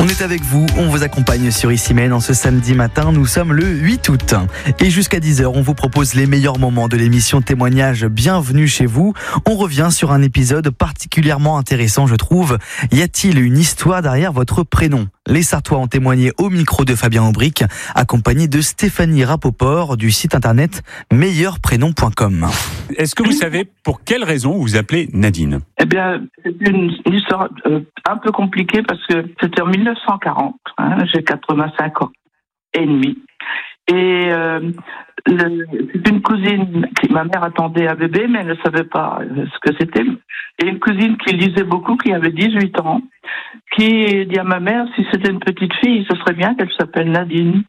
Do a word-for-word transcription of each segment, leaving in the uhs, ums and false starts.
On est avec vous, on vous accompagne sur Ici Maine en ce samedi matin, nous sommes le huit août. Et jusqu'à dix heures, on vous propose les meilleurs moments de l'émission Témoignage Bienvenue chez vous. On revient sur un épisode particulièrement intéressant, je trouve. Y a-t-il une histoire derrière votre prénom ? Les Sartois ont témoigné au micro de Fabien Aubric, accompagné de Stéphanie Rapoport du site internet meilleur prénom point com. Est-ce que vous savez pour quelle raison vous vous appelez Nadine ? Eh bien, c'est une histoire euh, un peu compliquée parce que c'était en mille neuf cent quarante, hein, j'ai quatre-vingt-cinq ans et demi. Et euh, le, c'est une cousine, qui, ma mère attendait un bébé, mais elle ne savait pas ce que c'était. Et une cousine qui lisait beaucoup, qui avait dix-huit ans, qui dit à ma mère, si c'était une petite fille, ce serait bien qu'elle s'appelle Nadine.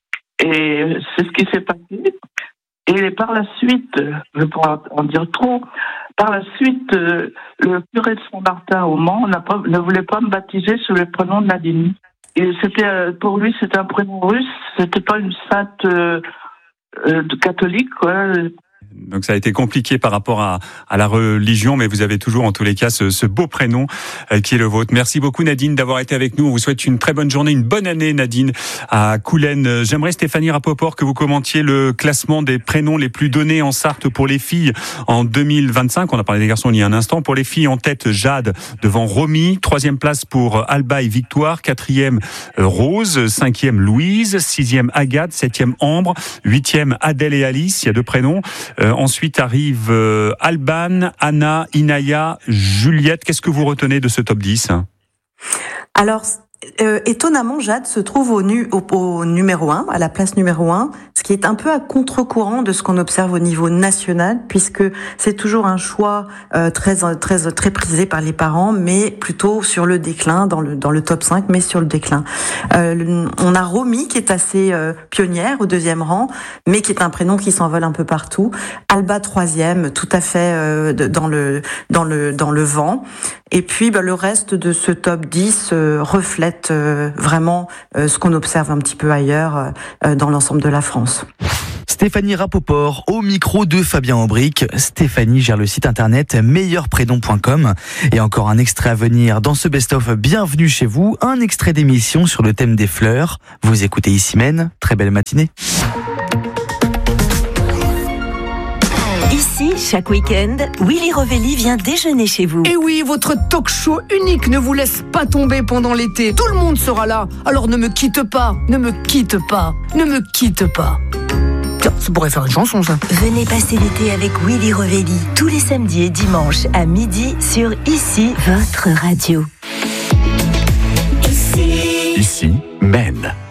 Et c'est ce qui s'est passé. Et par la suite, je pourrais en dire trop, par la suite, euh, le curé de Saint-Martin au Mans n'a pas, ne voulait pas me baptiser sous le prénom de Nadine. Et c'était, euh, pour lui, c'était un prénom russe, c'était pas une sainte euh, euh, catholique, quoi. Donc ça a été compliqué par rapport à, à la religion, mais vous avez toujours en tous les cas ce, ce beau prénom euh, qui est le vôtre. Merci beaucoup Nadine d'avoir été avec nous. On vous souhaite une très bonne journée, une bonne année Nadine à Coulennes. J'aimerais Stéphanie Rapoport que vous commentiez le classement des prénoms les plus donnés en Sarthe pour les filles en deux mille vingt-cinq. On a parlé des garçons il y a un instant. Pour les filles en tête, Jade devant Romy. Troisième place pour Alba et Victoire. Quatrième Rose. Cinquième Louise. Sixième Agathe. Septième Ambre. Huitième Adèle et Alice. Il y a deux prénoms. Euh, ensuite arrive euh, Alban, Anna, Inaya, Juliette. Qu'est-ce que vous retenez de ce top dix ? Alors, euh, étonnamment, Jade se trouve au, nu, au, au numéro un, à la place numéro un, ce qui est un peu à contre-courant de ce qu'on observe au niveau national, puisque c'est toujours un choix euh, très très très prisé par les parents, mais plutôt sur le déclin, dans le dans le top cinq, mais sur le déclin. Euh, on a Romy qui est assez euh, pionnière au deuxième rang, mais qui est un prénom qui s'envole un peu partout. Alba troisième, tout à fait euh, dans le dans le dans le vent. Et puis bah, le reste de ce top dix euh, reflète euh, vraiment euh, ce qu'on observe un petit peu ailleurs euh, dans l'ensemble de la France. Stéphanie Rapoport au micro de Fabien Aubric. Stéphanie gère le site internet meilleur prénom point com. Et encore un extrait à venir dans ce best-of Bienvenue chez vous, un extrait d'émission sur le thème des fleurs. Vous écoutez Ici Maine, très belle matinée. Ici, chaque week-end, Willy Revelli vient déjeuner chez vous. Et oui, votre talk show unique ne vous laisse pas tomber pendant l'été. Tout le monde sera là. Alors ne me quitte pas, ne me quitte pas, ne me quitte pas. Tiens, ça pourrait faire une chanson, ça. Venez passer l'été avec Willy Revelli, tous les samedis et dimanches à midi sur Ici, votre radio. Ici, Ici Maine.